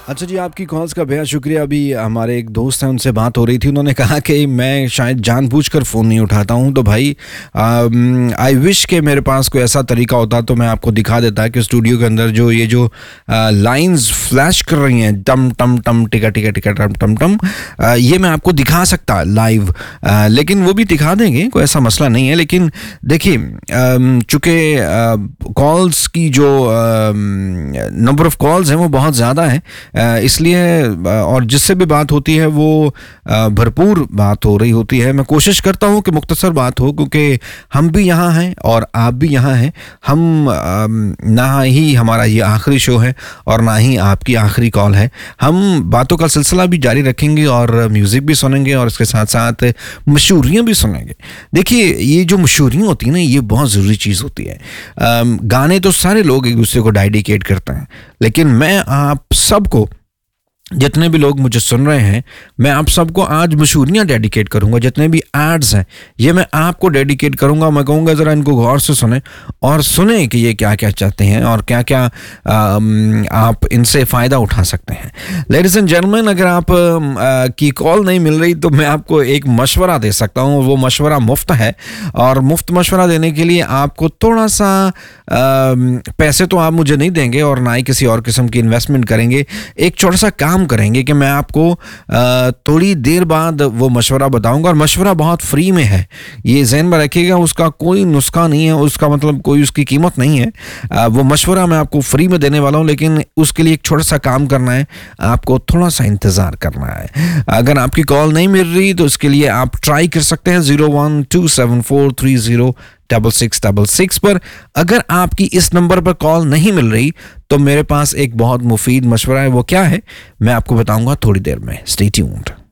अच्छा जी, आपकी कॉल्स का बेहद शुक्रिया। अभी हमारे एक दोस्त हैं, उनसे बात हो रही थी। उन्होंने कहा कि मैं शायद जानबूझकर फ़ोन नहीं उठाता हूं, तो भाई आई विश के मेरे पास कोई ऐसा तरीका होता तो मैं आपको दिखा देता कि स्टूडियो के अंदर जो लाइंस फ्लैश कर रही हैं, टम टम टम टिका टिका टिका टम टम टम, ये मैं आपको दिखा सकता लाइव, लेकिन वो भी दिखा देंगे, कोई ऐसा मसला नहीं है। लेकिन देखिए, चूँकि कॉल्स की जो नंबर ऑफ़ कॉल्स हैं वो बहुत ज़्यादा है, इसलिए और जिससे भी बात होती है वो भरपूर बात हो रही होती है। मैं कोशिश करता हूं कि मुख्तसर बात हो, क्योंकि हम भी यहाँ हैं और आप भी यहाँ हैं। हम ना ही हमारा ये आखिरी शो है और ना ही आपकी आखिरी कॉल है। हम बातों का सिलसिला भी जारी रखेंगे और म्यूज़िक भी सुनेंगे और इसके साथ साथ मशहूरियाँ भी सुनेंगे। देखिए, ये जो मशहूरियाँ होती हैं ना, ये बहुत ज़रूरी चीज़ होती है। गाने तो सारे लोग एक दूसरे को डेडिकेट करते हैं, लेकिन मैं आप सबको, जितने भी लोग मुझे सुन रहे हैं, मैं आप सबको आज मशहूरियाँ डेडिकेट करूंगा। जितने भी एड्स हैं ये मैं आपको डेडिकेट करूंगा। मैं कहूँगा ज़रा इनको गौर से सुने और सुने कि ये क्या क्या चाहते हैं और क्या क्या आप इनसे फ़ायदा उठा सकते हैं। लेडीज़ एंड जेंटलमैन, अगर आप की कॉल नहीं मिल रही तो मैं आपको एक मशवरा दे सकता हूँ। वो मशवरा मुफ्त है और मुफ्त मशवरा देने के लिए आपको थोड़ा सा पैसे तो आप मुझे नहीं देंगे और ना ही किसी और किस्म की इन्वेस्टमेंट करेंगे। एक छोटा सा काम करेंगे कि मैं आपको थोड़ी देर बाद वो मशवरा बताऊंगा और मशवरा बहुत फ्री में है, ये ज़हन में रखिएगा। उसका कोई नुस्खा नहीं है, उसका मतलब कोई उसकी कीमत नहीं है। वो मशवरा मैं आपको फ्री में देने वाला हूं, लेकिन उसके लिए एक छोटा सा काम करना है, आपको थोड़ा सा इंतज़ार करना है। अगर आपकी कॉल नहीं मिल रही तो इसके लिए आप ट्राई कर सकते हैं 0127430666 पर। अगर आपकी इस नंबर पर कॉल नहीं मिल रही तो मेरे पास एक बहुत मुफीद मशवरा है। वो क्या है मैं आपको बताऊंगा थोड़ी देर में। Stay tuned.